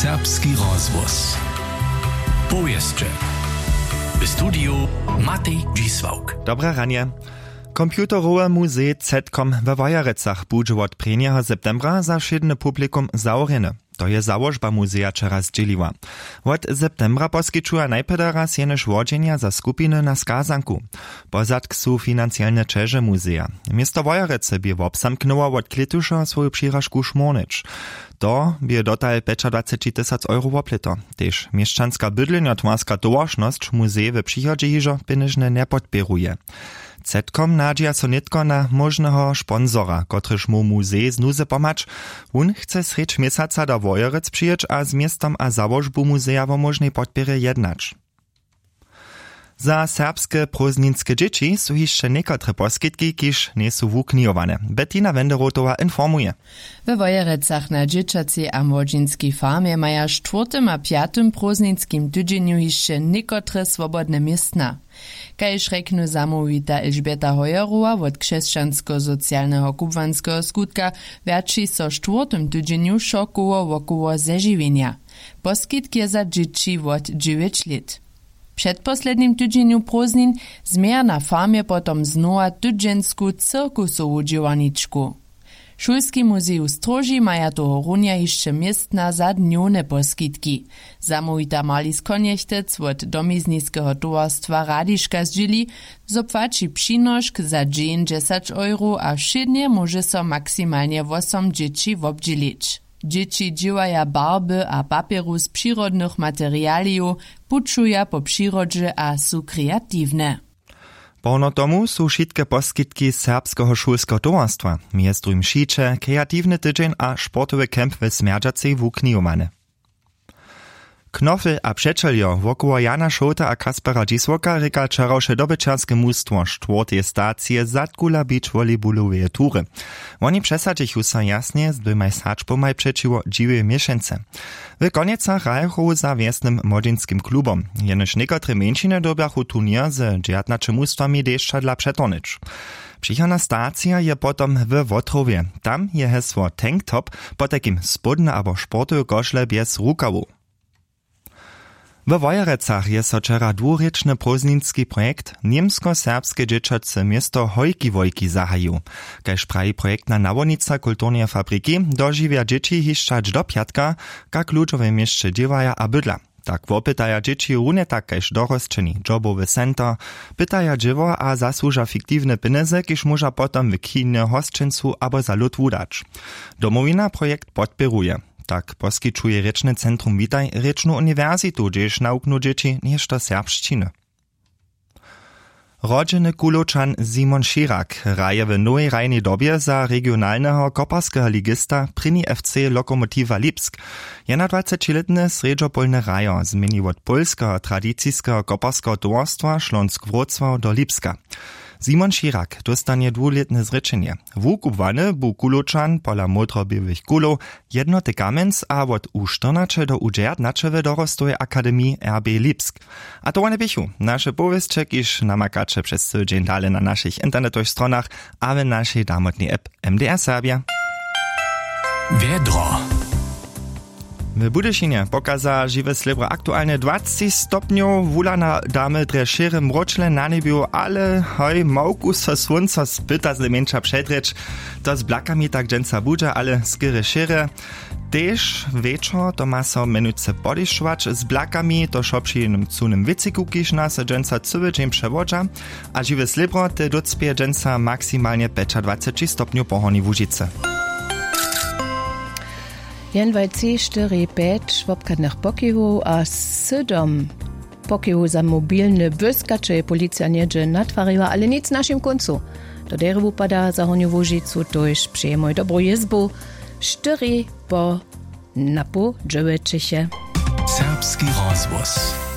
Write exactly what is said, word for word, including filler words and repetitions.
Serbski rozvoz. Powieszcze. W studiu Matej Dzisłauk. Dobre ranie. Komputerowe muzej Zetkom we Wojerecach budże od prvního septembra za wszedne publikum zaurjene. To je założba muzeja čeraz dzieliła. Od septembra poskyčuje najpierw raz jenež wodzenia za skupiny na skazanku. Pozadk su finansjalne čeže muzeja. Miesto Wojerece by obsamknęło od klituša swoju przyrażku Šmornič. To by dotal dwadzieścia tysięcy euro wopleto. Tež mieszczanska bydlenjotwarska towaršnosć muzej w przychodzie hižo pienižne ne podpieruje. Zetkom nadzieja so nitko na możnego sponsora, kotryż mu muzej znuze pomacz. On chce srecz miesaca do Wojerec przyjeć, a z miestom a założbu muzeja o możnej podpierze jednacz. Za serbskie prózdninske dzieci są jeszcze niekotre poskitki, kiż nie są wuknijowane. Bettina Wenderotowa informuje. We Wojerecach na dzieciacej a młodzieńskiej farmie maja czwartym a piatym prózdninskim tydzieniu jeszcze niekotre swobodne miestna. Kajż reknu zamówita Elżbieta Hojerowa od Krzeszczansko-Socjalnego Kubwanskiego Skutka wiaczy so czwartym tydzieniu szokowo wokoło zeżywienia. Poskitk je za dzieci od dziewięć lat. Przed poslednim tydzieniu prózdnin zmier na farmie potom znowa tydziensku cirkusową dziewaniczku. Szulski muzej Stroži maja toho runia jeszcze miestna za dniowne poskitki. Zamówita Marlis Koniechtec od domizniskiego towarstwa Radiška zdźili, zopłaci przynoszk za dziesięć euro, a wszednie może so maksymalnie osiem dzieci wobdzielić. Dzieci dziewaja barby a papieru z przyrodnych materialiów, puczuja po przyrodzie a są kreatywne. Pono tomu są wszystkie poskitki serbskiego szulskiego towarstwa, miestrum šiče, kreatywny tydzień a sportowy kemp w Smerdżacej wuknijowane. Knofel a przeczeljo wokoło Jana Šota a Kaspera Dzisłaka reka čaroše dobečarskie mustwo czwartej stacje zatkula beach volejbolowe tury. Oni przesadzichu sa jasnie z dwoma saczpomaj przeciwo dziwie mieszance. W koniecach rajechu za wiesnym młodzieńskim klubom, jenoż niekotre mniejszine dobiachu turnier z dziewiętnaście mustwami deszcza dla przetonyć. Przyjechana stacja je potom w Wotrowie. Tam je hesło Tank Top po takim spodne abo sportowe koszle bez rukawu. W Wojerecach je so wczera dwurečny prózdninski projekt Niemsko-serbskie dzieciace miesto Hojki Wojki zahajił. Kaž praji projektna nawodnica kulturnej fabryki dożywia dzieci hiszczać do piatka, jak kluczowe mieście dziewaja a bydla. Tak wopytaja dzieci runie tak kaž dorosčeni jobowy center, pytaja dziewo a zasłuża fiktywne pieniądze, kiż może potem w kinie hostčencu abo za lud wudać. Domowina projekt podpieruje. Tak poskyčuje Rečne centrum Witaj Rečnu uniwersytu, gdzież nauknu dzieci nieszto serbszczyny. Rodziny Kuločan Simon Širak raje w nowej rajnej dobie za regionalnego koparskiego ligista Prini F C Lokomotiva Lipsk. Je na dwudziestoletny sredżopolny rajo zmieni od polskiego tradycyjskiego koparskiego towarstwa Śląsk-Wrocław do Lipska. Simon Širak dostanie dwuletne zrečenie. Wukubwany bu Kuločan pola modrobiałych kulów jednoty kamenc a od u czternaście do u dziewiętnaście w dorostowej akademii R B Lipsk. A to one bichu. Nasze powieście iż namakacze przez tydzień dalej na naszych internetowych stronach, a w naszej damotnej app M D R Serbia. Wiedro. W Budyšinie pokaza żywe slibro aktualnie dwadzieścia stopniów, wulana damy dre šere mročle na nebiu, ale hoj, małku so słońca spyta z lemeńcza przedrecz, to z blakami tak dżęca budża, ale skyry šere. Tež wieczor to ma so menuce podišować z blakami, to šo przy jednym cunym wycyku kiż nas dżęca cywy dzień przewodza, a żywe slibro te docpie dżęca maksymalnie dwadzieścia stopniów pohorni Łužice. Jen C cztery pięć w obkadnych pokiwu a siedem pokiwu za mobilne wyskacze je policja niedzie natwariła, ale nic w naszym końcu. Do derewu pada za honiu Łužicu, to już przyjemoj dobrą jezbu, cztery po napu dziewięcisie. Serbski rozvoz.